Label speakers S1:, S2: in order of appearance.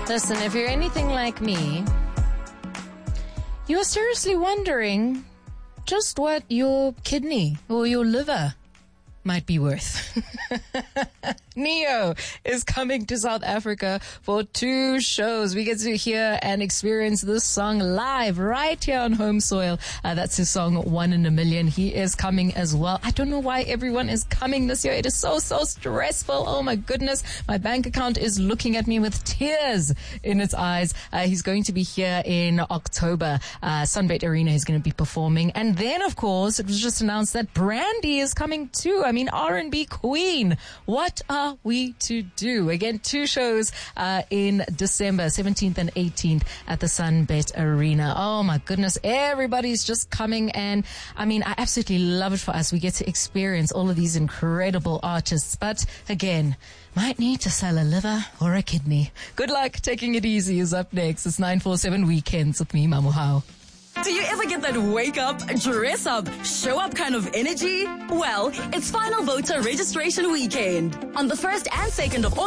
S1: Listen, if you're anything like me, you're seriously wondering just what your kidney or your liver might be worth. Neo is coming to South Africa for 2 shows. We get to hear and experience this song live right here on home soil. That's his song, 1 in a Million. He is coming as well. I don't know why everyone is coming this year. It is so stressful. Oh my goodness. My bank account is looking at me with tears in its eyes. He's going to be here in October. Sunbet Arena is going to be performing. And then, of course, it was just announced that Brandy is coming too. I mean, R&B queen. What are we to do? Again, 2 shows in December, 17th and 18th at the Sunbet Arena. Oh my goodness, everybody's just coming, and I mean, I absolutely love it for us. We get to experience all of these incredible artists, but again, might need to sell a liver or a kidney. Good luck. Taking It Easy is up next. It's 947 Weekends with me, Mamuhao.
S2: Do you ever get that wake up, dress up, show up kind of energy? Well, it's Final Voter Registration Weekend. On the 1st and 2nd of August,